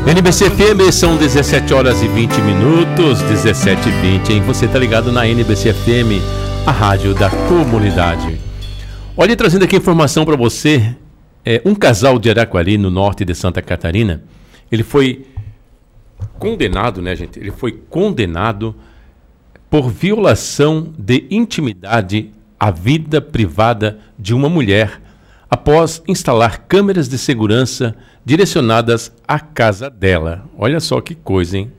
NBC FM, são 17 horas e 20 minutos, 17h20, hein? Você tá ligado na NBC FM, a rádio da comunidade. Olha, trazendo aqui informação para você, um casal de Araquari, no norte de Santa Catarina, ele foi condenado, né, gente? Ele foi condenado por violação de intimidade à vida privada de uma mulher após instalar câmeras de segurança direcionadas à casa dela. Olha só que coisa, hein?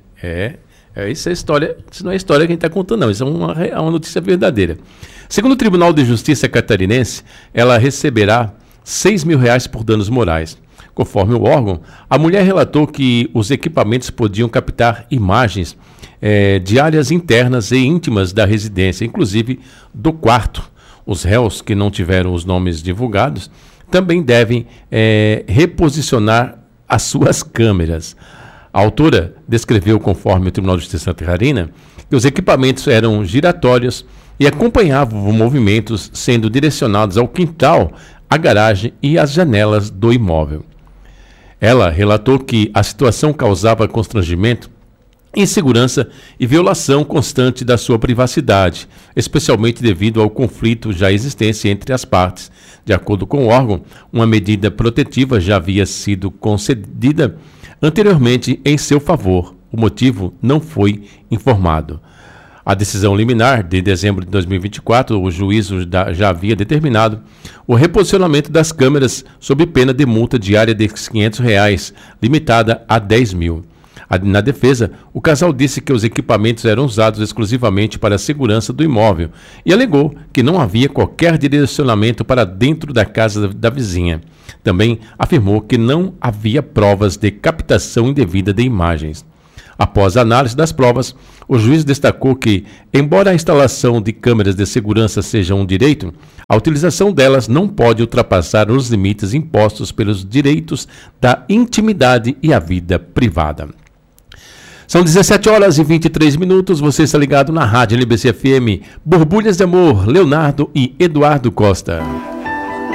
Isso é história, isso não é história que a gente está contando, não. Isso é uma notícia verdadeira. Segundo o Tribunal de Justiça catarinense, ela receberá R$6 mil por danos morais. Conforme o órgão, a mulher relatou que os equipamentos podiam captar imagens de áreas internas e íntimas da residência, inclusive do quarto. Os réus que não tiveram os nomes divulgados também devem reposicionar as suas câmeras. A autora descreveu, conforme o Tribunal de Justiça de Santa Catarina, que os equipamentos eram giratórios e acompanhavam movimentos sendo direcionados ao quintal, à garagem e às janelas do imóvel. Ela relatou que a situação causava constrangimento, insegurança e violação constante da sua privacidade, especialmente devido ao conflito já existente entre as partes. De acordo com o órgão, uma medida protetiva já havia sido concedida anteriormente em seu favor. O motivo não foi informado. A decisão liminar de dezembro de 2024, o juízo já havia determinado o reposicionamento das câmeras sob pena de multa diária de R$500, limitada a R$10 mil. Na defesa, o casal disse que os equipamentos eram usados exclusivamente para a segurança do imóvel e alegou que não havia qualquer direcionamento para dentro da casa da vizinha. Também afirmou que não havia provas de captação indevida de imagens. Após a análise das provas, o juiz destacou que, embora a instalação de câmeras de segurança seja um direito, a utilização delas não pode ultrapassar os limites impostos pelos direitos da intimidade e a vida privada. São 17 horas e 23 minutos, você está ligado na Rádio NBC FM, Borbulhas de Amor, Leonardo e Eduardo Costa.